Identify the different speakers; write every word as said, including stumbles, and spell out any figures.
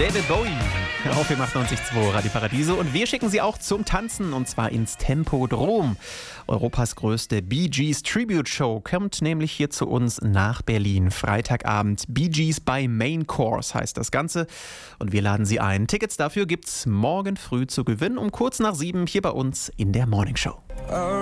Speaker 1: David Bowie auf dem achtundneunzig Komma zwei Radio Paradiso. Und wir schicken Sie auch zum Tanzen, und zwar ins Tempodrom. Europas größte Bee Gees Tribute Show kommt nämlich hier zu uns nach Berlin. Freitagabend Bee Gees by Main Course heißt das Ganze. Und wir laden Sie ein. Tickets dafür gibt's morgen früh zu gewinnen um kurz nach sieben hier bei uns in der Morning Show.